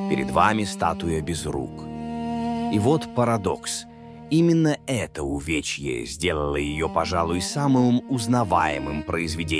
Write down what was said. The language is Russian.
Перед вами статуя без рук. И вот парадокс. Именно это увечье сделало ее, пожалуй, самым узнаваемым произведением